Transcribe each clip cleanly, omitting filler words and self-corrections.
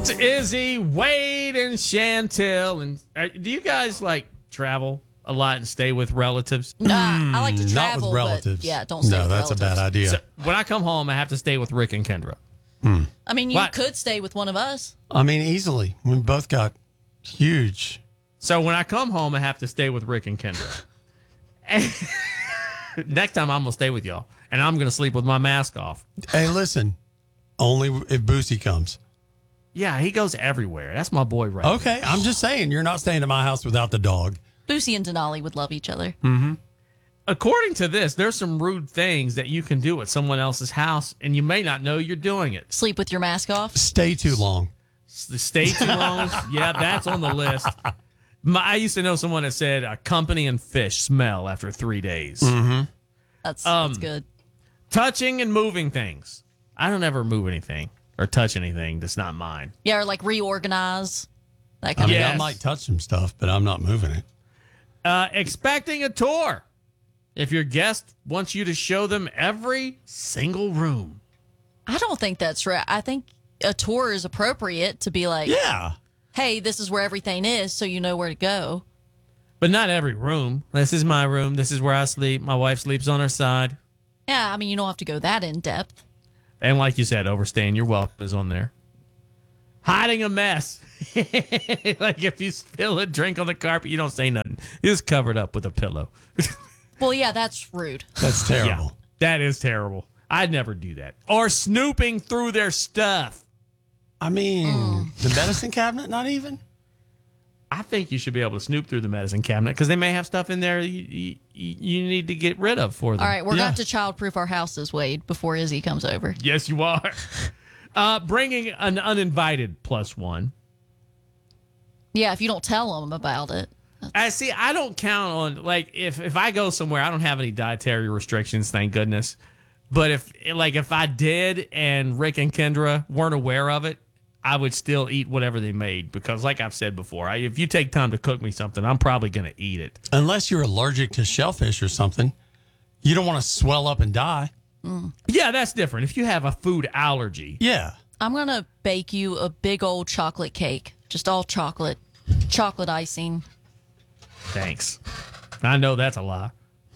It's Izzy, Wade, and Chantel. And do you guys like travel a lot and stay with relatives? I like to travel, Not with relatives. but yeah, don't stay with that's relatives. a bad idea. So when I come home, I have to stay with Rick and Kendra. I mean, you What? could stay with one of us. I mean, easily. We both got huge. So when I come home, I have to stay with Rick and Kendra. And next time, I'm going to stay with y'all. And I'm going to sleep with my mask off. Hey, listen, only if Boosie comes. Yeah, he goes everywhere. That's my boy right Okay, I'm just saying, you're not staying at my house without the dog. Boosie and Denali would love each other. According to this, there's some rude things that you can do at someone else's house, and you may not know you're doing it. Sleep with your mask off. Stay too long. Stay too long. Yeah, that's on the list. I used to know someone that said a company and fish smell after 3 days. That's good. Touching and moving things. I don't ever move anything or touch anything that's not mine. Yeah, or like reorganize. That I kind mean, of Yes. I might touch some stuff, but I'm not moving it. Expecting a tour. If your guest wants you to show them every single room. I don't think that's right. I think a tour is appropriate to be like, Yeah. hey, this is where everything is, so you know where to go. But not every room. This is my room. This is where I sleep. My wife sleeps on her side. Yeah, I mean, you don't have to go that in depth. And like you said, overstaying your welcome is on there. Hiding a mess. Like if you spill a drink on the carpet, you don't say nothing. You just cover it up with a pillow. Well, yeah, that's rude. That's terrible. Yeah, that is terrible. I'd never do that. Or snooping through their stuff. I mean, the medicine cabinet, not even? I think you should be able to snoop through the medicine cabinet because they may have stuff in there you need to get rid of for them. All right, we're Yeah. going to childproof our houses, Wade, before Izzy comes over. Yes, you are. Bringing an uninvited +1. Yeah, if you don't tell them about it. I don't count on, like, if I go somewhere, I don't have any dietary restrictions, thank goodness. But if I did and Rick and Kendra weren't aware of it, I would still eat whatever they made because, like I've said before, if you take time to cook me something, I'm probably going to eat it. Unless you're allergic to shellfish or something. You don't want to swell up and die. Yeah, that's different. If you have a food allergy, Yeah. I'm going to bake you a big old chocolate cake, just all chocolate icing. thanks. I know that's a lie.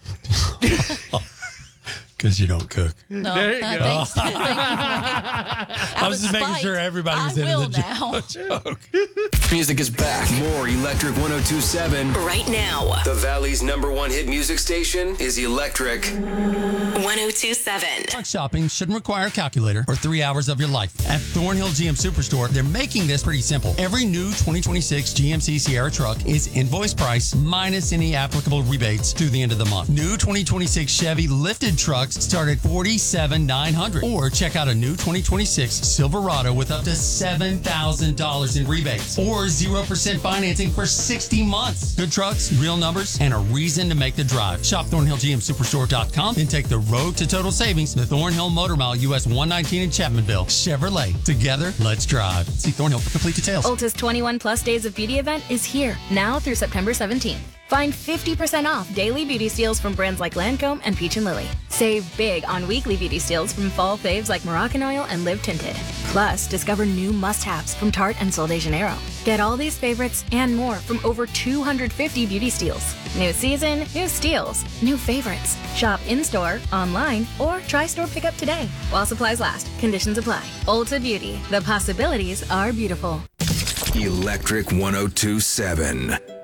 Because you don't cook. No, There you go. thanks. Thank you, Wade. I was just making sure everybody was I into will the now. Music is back. More Electric 102.7. Right now. The Valley's #1 hit music station is Electric. 102.7. Truck shopping shouldn't require a calculator or 3 hours of your life. At Thornhill GM Superstore, they're making this pretty simple. Every new 2026 GMC Sierra truck is invoice price minus any applicable rebates through the end of the month. New 2026 Chevy lifted trucks start at $47,900. Or check out a new 2026 Silverado with up to $7,000 in rebates. Or 0% financing for 60 months. Good trucks, real numbers, and a reason to make the drive. Shop ThornhillGMSuperstore.com and take the road to total savings. The Thornhill Motor Mile US 119 in Chapmanville. Chevrolet. Together, let's drive. See Thornhill for complete details. Ulta's 21 Plus Days of Beauty event is here, now through September 17th. Find 50% off daily beauty steals from brands like Lancome and Peach & Lily. Save big on weekly beauty steals from fall faves like Moroccan Oil and Live Tinted. Plus, discover new must-haves from Tarte and Sol de Janeiro. Get all these favorites and more from over 250 beauty steals. New season, new steals, new favorites. Shop in-store, online, or try store pickup today. While supplies last, conditions apply. Ulta Beauty, the possibilities are beautiful. Electric 102.7.